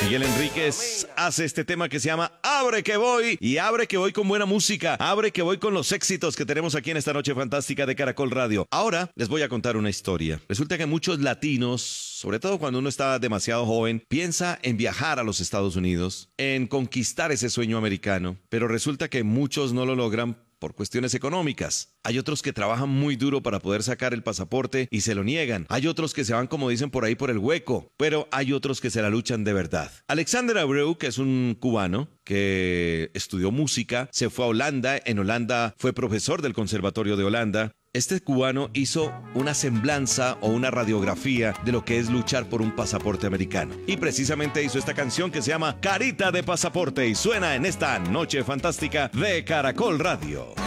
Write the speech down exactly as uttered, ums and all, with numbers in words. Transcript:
Miguel Enríquez hace este tema que se llama Abre que voy, y abre que voy con buena música, abre que voy con los éxitos que tenemos aquí en esta noche fantástica de Caracol Radio. Ahora les voy a contar una historia. Resulta que muchos latinos, sobre todo cuando uno está demasiado joven, piensa en viajar a los Estados Unidos, en conquistar ese sueño americano, pero resulta que muchos no lo logran por cuestiones económicas. Hay otros que trabajan muy duro para poder sacar el pasaporte y se lo niegan. Hay otros que se van, como dicen por ahí, por el hueco. Pero hay otros que se la luchan de verdad. Alexander Abreu, que es un cubano que estudió música, se fue a Holanda. En Holanda fue profesor del Conservatorio de Holanda. Este cubano hizo una semblanza o una radiografía de lo que es luchar por un pasaporte americano. Y precisamente hizo esta canción que se llama Carita de Pasaporte y suena en esta noche fantástica de Caracol Radio.